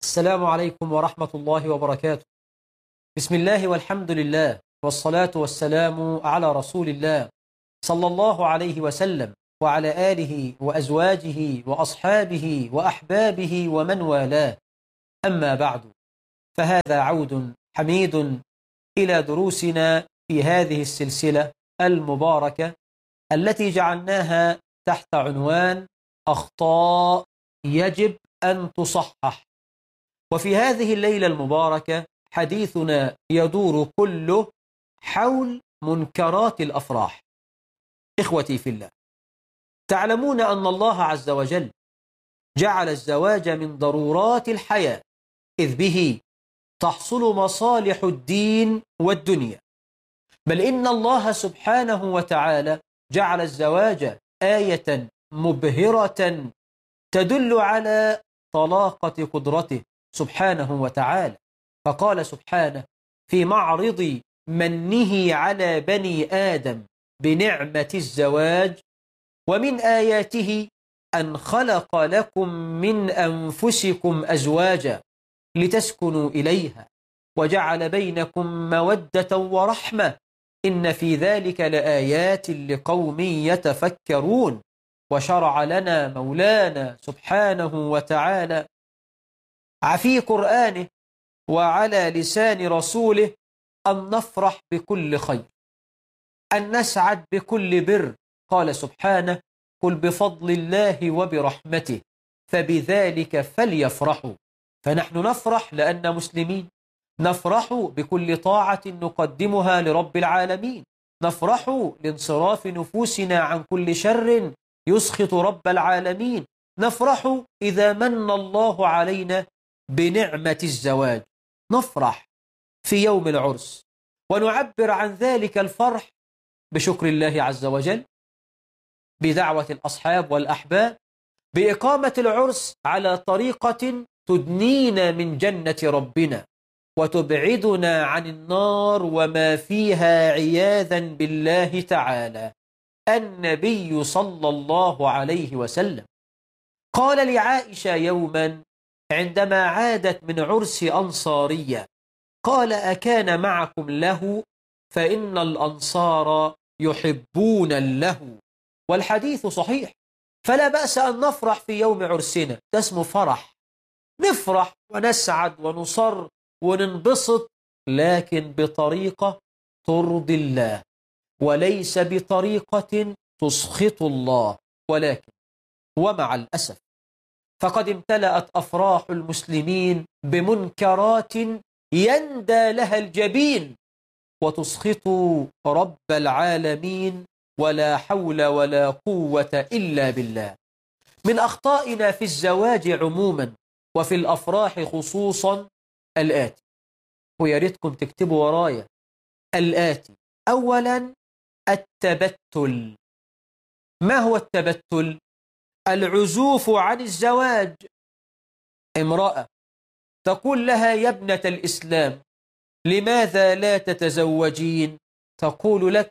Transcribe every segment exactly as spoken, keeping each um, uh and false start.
السلام عليكم ورحمة الله وبركاته. بسم الله والحمد لله والصلاة والسلام على رسول الله صلى الله عليه وسلم وعلى آله وأزواجه وأصحابه وأحبابه ومن والاه. أما بعد، فهذا عود حميد إلى دروسنا في هذه السلسلة المباركة التي جعلناها تحت عنوان أخطاء يجب أن تصحح. وفي هذه الليلة المباركة حديثنا يدور كله حول منكرات الأفراح. إخوتي في الله، تعلمون أن الله عز وجل جعل الزواج من ضرورات الحياة، إذ به تحصل مصالح الدين والدنيا، بل إن الله سبحانه وتعالى جعل الزواج آية مبهرة تدل على طلاقة قدرته سبحانه وتعالى. فقال سبحانه في معرض منه على بني آدم بنعمة الزواج: ومن آياته أن خلق لكم من أنفسكم أزواجا لتسكنوا إليها وجعل بينكم مودة ورحمة إن في ذلك لآيات لقوم يتفكرون. وشرع لنا مولانا سبحانه وتعالى في قرآنه وعلى لسان رسوله أن نفرح بكل خير، أن نسعد بكل بر. قال سبحانه: قل بفضل الله وبرحمته فبذلك فليفرحوا. فنحن نفرح لأن مسلمين، نفرح بكل طاعة نقدمها لرب العالمين، نفرح لانصراف نفوسنا عن كل شر يسخط رب العالمين، نفرح إذا من الله علينا بنعمة الزواج، نفرح في يوم العرس ونعبر عن ذلك الفرح بشكر الله عز وجل، بدعوة الأصحاب والأحباب، بإقامة العرس على طريقة تدنينا من جنة ربنا وتبعدنا عن النار وما فيها عياذا بالله تعالى. النبي صلى الله عليه وسلم قال لعائشة يوما عندما عادت من عرس أنصارية، قال: أكان معكم له؟ فإن الأنصار يحبون له. والحديث صحيح. فلا بأس أن نفرح في يوم عرسنا، ده اسمه فرح، نفرح ونسعد ونصر وننبسط، لكن بطريقة ترضي الله وليس بطريقة تسخط الله. ولكن ومع الأسف فقد امتلأت أفراح المسلمين بمنكرات يندى لها الجبين وتسخط رب العالمين، ولا حول ولا قوة إلا بالله. من أخطائنا في الزواج عموما وفي الأفراح خصوصا الآتي، ويا ريتكم تكتبوا ورايا الآتي. أولا، التبتل. ما هو التبتل؟ العزوف عن الزواج. امرأة تقول لها: يا ابنة الإسلام، لماذا لا تتزوجين؟ تقول لك: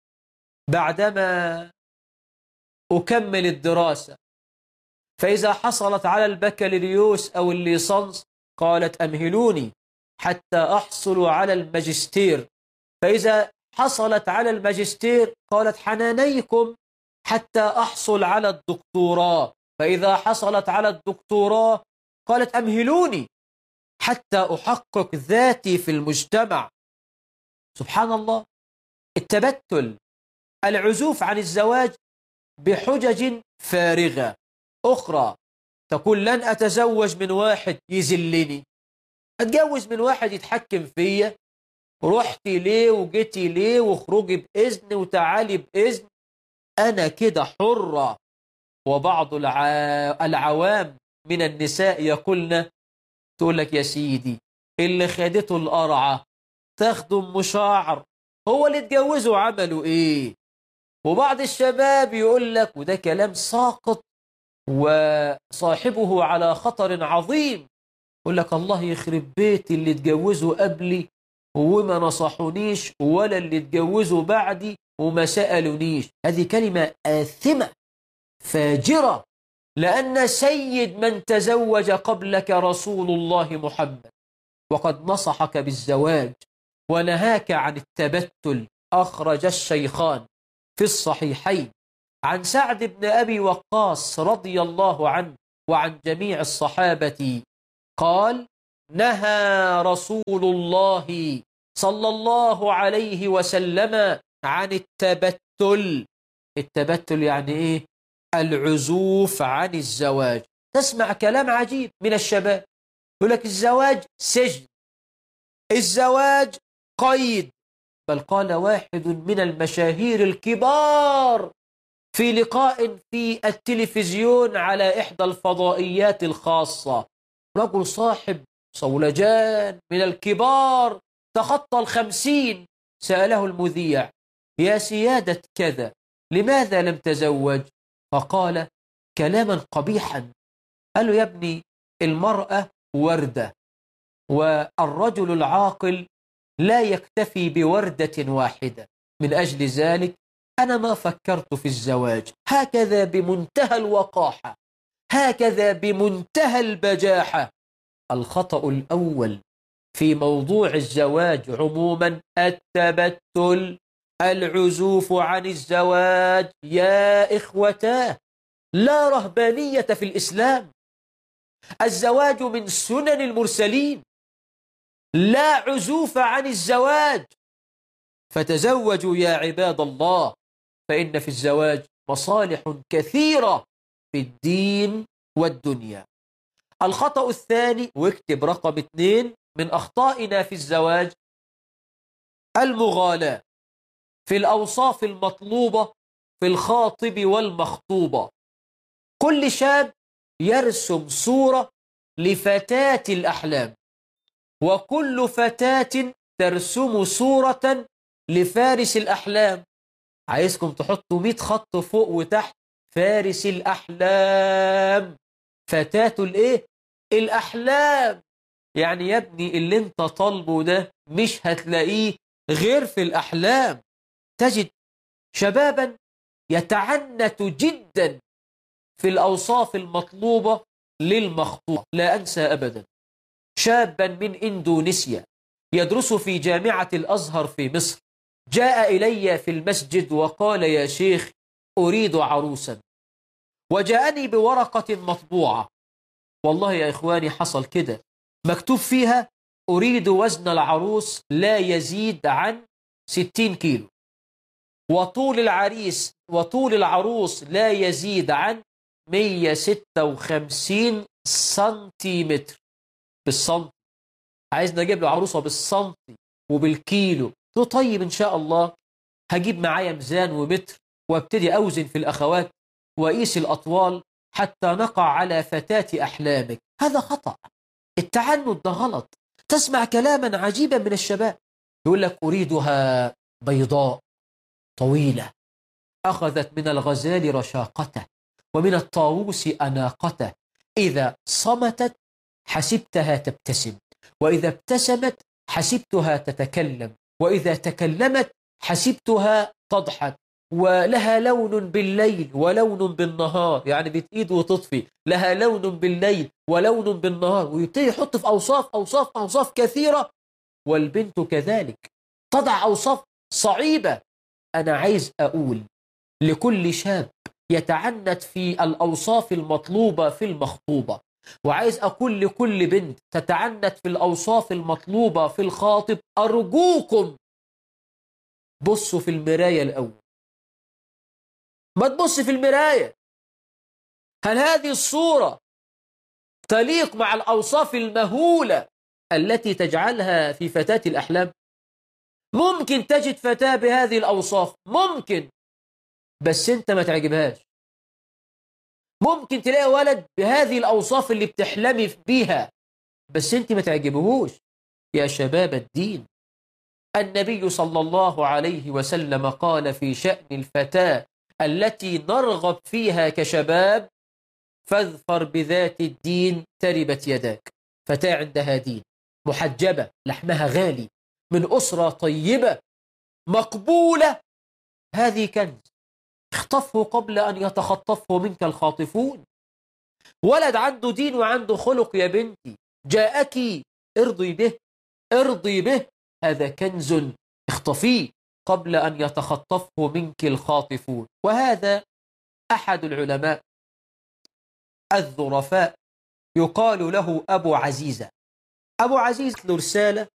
بعدما أكمل الدراسة. فإذا حصلت على البكالوريوس أو الليسانس قالت: أمهلوني حتى أحصل على الماجستير. فإذا حصلت على الماجستير قالت: حنانيكم حتى أحصل على الدكتوراه. فإذا حصلت على الدكتوراه قالت: أمهلوني حتى أحقق ذاتي في المجتمع. سبحان الله. التبتل، العزوف عن الزواج بحجج فارغة. أخرى تقول: لن أتزوج من واحد يذلني، أتجوز من واحد يتحكم فيا، رحتي ليه وجيتي ليه وخروجي بإذن وتعالي بإذن، أنا كده حرة. وبعض الع... العوام من النساء يقولن، تقول لك: يا سيدي اللي خدته القرعة تخدم مشاعر، هو اللي اتجوزوا عملوا إيه؟ وبعض الشباب يقول لك، وده كلام ساقط وصاحبه على خطر عظيم، يقول لك: الله يخرب بيت اللي اتجوزوا قبلي وما نصحونيش، ولا اللي اتجوزوا بعدي وما سألونيش. هذه كلمة آثمة فاجرة لأن سيد من تزوج قبلك رسول الله محمد، وقد نصحك بالزواج ونهاك عن التبتل. أخرج الشيخان في الصحيحين عن سعد بن أبي وقاص رضي الله عنه وعن جميع الصحابة قال: نهى رسول الله صلى الله عليه وسلم عن التبتل. التبتل يعني إيه؟ العزوف عن الزواج. تسمع كلام عجيب من الشباب، يقول لك الزواج سجن، الزواج قيد. بل قال واحد من المشاهير الكبار في لقاء في التلفزيون على إحدى الفضائيات الخاصة، رجل صاحب صولجان من الكبار تخطى الخمسين، سأله المذيع: يا سيادة كذا، لماذا لم تزوج؟ فقال كلاما قبيحا، قال له: يا ابني، المرأة وردة، والرجل العاقل لا يكتفي بوردة واحدة، من أجل ذلك أنا ما فكرت في الزواج. هكذا بمنتهى الوقاحة، هكذا بمنتهى البجاحة. الخطأ الأول في موضوع الزواج عموما التبتل، العزوف عن الزواج. يا إخوتاه، لا رهبانية في الإسلام، الزواج من سنن المرسلين، لا عزوف عن الزواج. فتزوجوا يا عباد الله، فإن في الزواج مصالح كثيرة في الدين والدنيا. الخطأ الثاني، واكتب رقم اثنين من أخطائنا في الزواج، المغالاة في الأوصاف المطلوبة في الخاطب والمخطوبة. كل شاب يرسم صورة لفتاة الأحلام، وكل فتاة ترسم صورة لفارس الأحلام. عايزكم تحطوا مئة خط فوق وتحت: فارس الأحلام، فتاة الإيه؟ الأحلام. يعني يا ابني اللي انت طالبه ده مش هتلاقيه غير في الأحلام. تجد شبابا يتعنت جدا في الأوصاف المطلوبة للمخطوبة. لا أنسى أبدا شابا من إندونيسيا يدرس في جامعة الأزهر في مصر، جاء إلي في المسجد وقال: يا شيخ، أريد عروسا. وجاءني بورقة مطبوعة، والله يا إخواني حصل كده، مكتوب فيها: أريد وزن العروس لا يزيد عن ستين كيلو، وطول العريس وطول العروس لا يزيد عن مئة وستة وخمسين سنتيمتر. بالسنتي، عايز نجيب له عروسة بالسنتي وبالكيلو. قلت له: طيب إن شاء الله هجيب معايا ميزان ومتر وابتدي أوزن في الأخوات وأقيس الأطوال حتى نقع على فتاة أحلامك. هذا خطأ، التعنت ده غلط. تسمع كلاما عجيبا من الشباب، يقول لك: أريدها بيضاء طويلة، أخذت من الغزال رشاقته ومن الطاووس أناقته، إذا صمتت حسبتها تبتسم، وإذا ابتسمت حسبتها تتكلم، وإذا تكلمت حسبتها تضحك، ولها لون بالليل ولون بالنهار، يعني بتقيد وتطفي، لها لون بالليل ولون بالنهار. ويبتدي يحط في أوصاف أوصاف أوصاف كثيرة. والبنت كذلك تضع أوصاف صعيبة. أنا عايز أقول لكل شاب يتعنت في الأوصاف المطلوبة في المخطوبة، وعايز أقول لكل بنت تتعنت في الأوصاف المطلوبة في الخاطب: أرجوكم بصوا في المراية الأول. ما تبص في المراية، هل هذه الصورة تليق مع الأوصاف المهولة التي تجعلها في فتاة الأحلام؟ ممكن تجد فتاة بهذه الأوصاف، ممكن، بس أنت ما تعجبهاش. ممكن تلاقي ولد بهذه الأوصاف اللي بتحلمي بيها، بس أنت ما تعجبهوش. يا شباب الدين، النبي صلى الله عليه وسلم قال في شأن الفتاة التي نرغب فيها كشباب: فاظفر بذات الدين تربت يداك. فتاة عندها دين، محجبة، لحمها غالي، من أسرة طيبة مقبولة، هذه كنز. اخطفه قبل أن يتخطفه منك الخاطفون. ولد عنده دين وعنده خلق يا بنتي، جاءك ارضي به، ارضي به، هذا كنز اخطفيه قبل أن يتخطفه منك الخاطفون. وهذا أحد العلماء الظرفاء يقال له أبو عزيزة. أبو عزيز له رسالة